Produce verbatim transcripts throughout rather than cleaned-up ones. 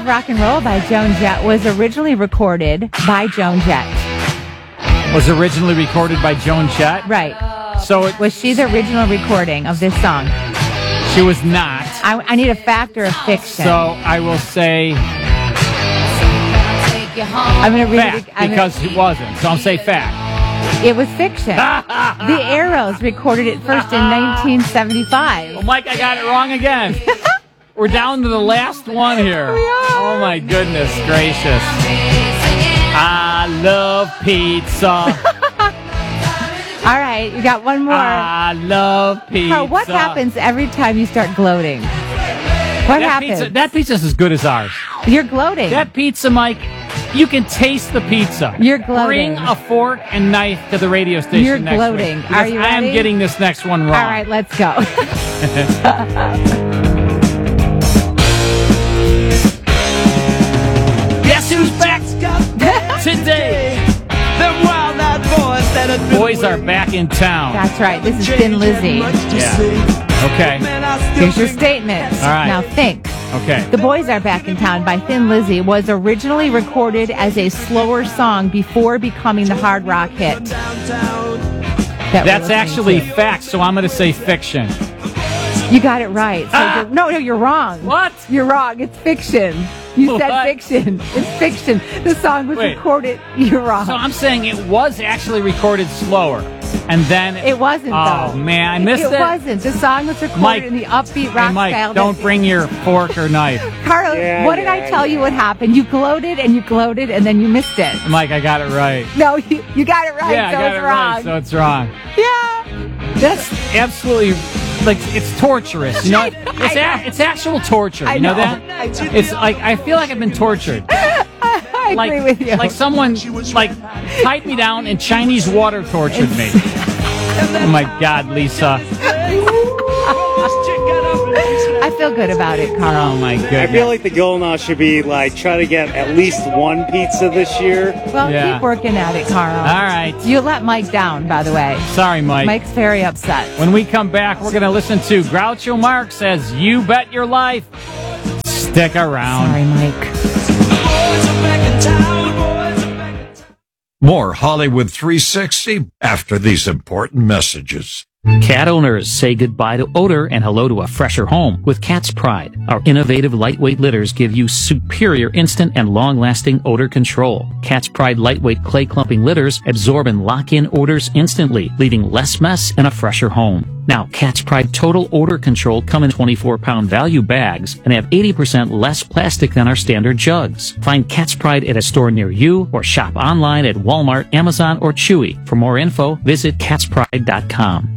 Rock and Roll by Joan Jett was originally recorded by Joan Jett. Was originally recorded by Joan Jett? Right. So it Was she the original recording of this song? She was not. I, I need a factor of fiction. So I will say I'm going to read fact it. I'm because gonna, it wasn't. So I'll say fact. it was fiction. The Arrows recorded it first in nineteen seventy-five. Well, Mike, I got it wrong again. We're down to the last one here. We are. Oh, my goodness gracious. I love pizza. All right, you got one more. I love pizza. Carl, what happens every time you start gloating? What that happens? Pizza, that pizza's as good as ours. You're gloating. That pizza, Mike, you can taste the pizza. You're gloating. Bring a fork and knife to the radio station You're next gloating. week. Are you I am ready? getting this next one wrong. All right, let's go. Guess who's back today? Boys are back in town. That's right. This is Thin Lizzy. Yeah. Okay. Here's your statement. All right. Now think. Okay. The Boys Are Back in Town by Thin Lizzy was originally recorded as a slower song before becoming the hard rock hit. That That's actually fact, so I'm going to say fiction. You got it right. So Ah! you're, no, no, you're wrong. What? You're wrong. It's fiction. You said What? fiction. It's fiction. The song was Wait. recorded. You're wrong. So I'm saying it was actually recorded slower. And then... It wasn't, oh, though. man, I missed it. It wasn't. The song was recorded Mike, in the upbeat rock Hey, Mike, style. don't that- bring your fork or knife. Carl, Yeah, what did yeah, I tell yeah. you what happened? You gloated and you gloated and then you missed it. Mike, I got it right. No, you, you got it right, yeah, so I got it's it wrong. right, so it's wrong. Yeah. That's absolutely... Like, it's torturous, you know? I know, It's, I a, know. it's actual torture, I you know, know, that? I know. It's like, I feel like I've been tortured. I like, agree with you. Like someone, like, tied me down and Chinese water tortured me. Oh, my God, Lisa. I feel good about it, Carl. Oh, my I goodness. feel like the goal now should be like try to get at least one pizza this year. Well, Yeah. keep working at it, Carl. All right. You let Mike down, by the way. Sorry, Mike. Mike's very upset. When we come back, we're going to listen to Groucho Marx as You Bet Your Life. Stick around. Sorry, Mike. More Hollywood three sixty after these important messages. Cat owners say goodbye to odor and hello to a fresher home with Cat's Pride. Our innovative lightweight litters give you superior instant and long-lasting odor control. Cat's Pride lightweight clay clumping litters absorb and lock in odors instantly, leaving less mess and a fresher home. Now, Cat's Pride Total Odor Control come in twenty-four pound value bags and have eighty percent less plastic than our standard jugs. Find Cat's Pride at a store near you or shop online at Walmart, Amazon, or Chewy. For more info, visit cats pride dot com.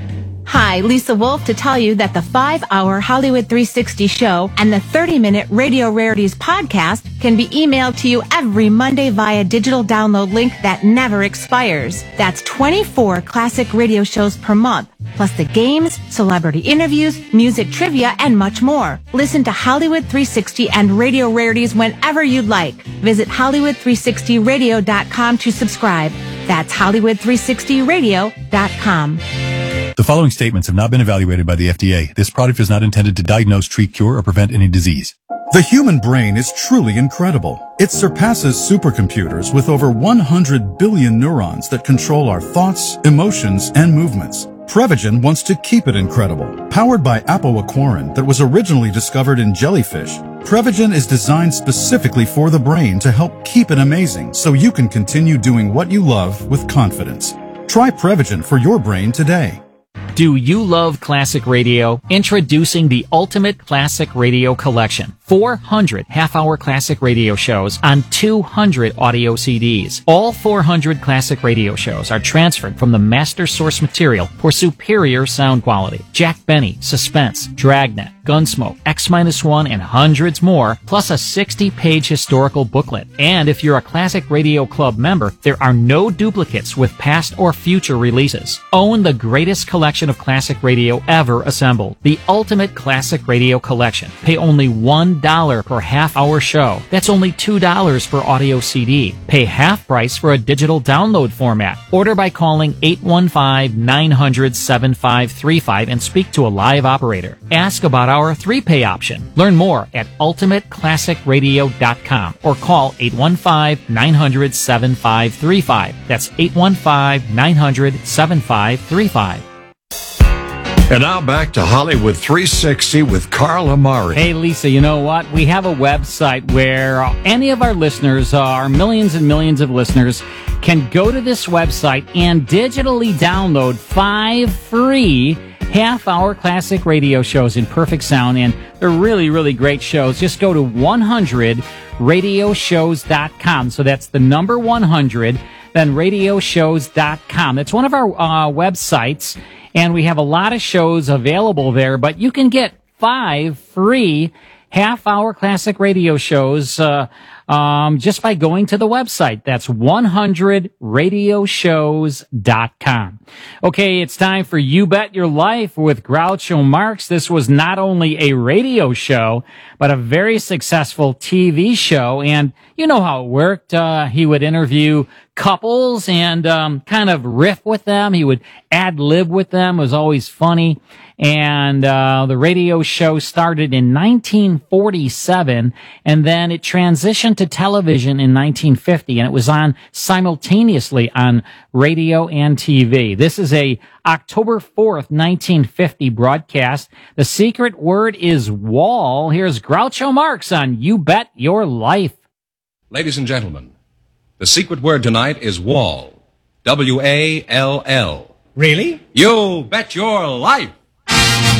Hi, Lisa Wolf to tell you that the five hour Hollywood three sixty show and the thirty minute Radio Rarities podcast can be emailed to you every Monday via digital download link that never expires. That's twenty-four classic radio shows per month, plus the games, celebrity interviews, music trivia, and much more. Listen to Hollywood three sixty and Radio Rarities whenever you'd like. Visit Hollywood three sixty radio dot com to subscribe. That's Hollywood three sixty radio dot com. The following statements have not been evaluated by the F D A. This product is not intended to diagnose, treat, cure, or prevent any disease. The human brain is truly incredible. It surpasses supercomputers with over one hundred billion neurons that control our thoughts, emotions, and movements. Prevagen wants to keep it incredible. Powered by apoaquarin that was originally discovered in jellyfish, Prevagen is designed specifically for the brain to help keep it amazing so you can continue doing what you love with confidence. Try Prevagen for your brain today. Do you love classic radio? Introducing the Ultimate Classic Radio Collection. four hundred half-hour classic radio shows on two hundred audio C Ds. All four hundred classic radio shows are transferred from the master source material for superior sound quality. Jack Benny, Suspense, Dragnet, Gunsmoke, X one, and hundreds more, plus a sixty page historical booklet. And if you're a Classic Radio Club member, there are no duplicates with past or future releases. Own the greatest collection of classic radio ever assembled. The Ultimate Classic Radio Collection. Pay only one one dollar per half-hour show. That's only two dollars for audio C D. Pay half price for a digital download format. Order by calling eight one five, nine hundred, seven five three five and speak to a live operator. Ask about our three-pay option. Learn more at ultimate classic radio dot com or call eight one five, nine hundred, seven five three five. That's eight one five, nine hundred, seven five three five. And now back to Hollywood three sixty with Carl Amari. Hey, Lisa, you know what? We have a website where any of our listeners, uh, our millions and millions of listeners, can go to this website and digitally download five free half-hour classic radio shows in perfect sound, and they're really, really great shows. Just go to one hundred radio shows dot com. So that's the number one hundred, then radio shows dot com. That's one of our uh, websites, and we have a lot of shows available there, but you can get five free half-hour classic radio shows uh, um, just by going to the website. That's one hundred radio shows dot com. Okay, it's time for You Bet Your Life with Groucho Marx. This was not only a radio show, but a very successful T V show, and you know how it worked. Uh, he would interview couples and um, kind of riff with them. He would ad-lib with them. It was always funny. And uh, the radio show started in nineteen forty-seven, and then it transitioned to television in nineteen fifty, and it was on simultaneously on radio and T V. This is a October fourth, nineteen fifty broadcast. The secret word is wall. Here's Groucho Marx on You Bet Your Life. Ladies and gentlemen, the secret word tonight is wall. W A L L. Really? You bet your life.